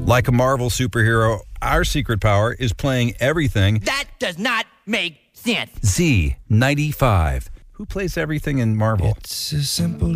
Like a Marvel superhero, our secret power is playing everything. That does not make sense. Z95. Who plays everything in Marvel? It's a simple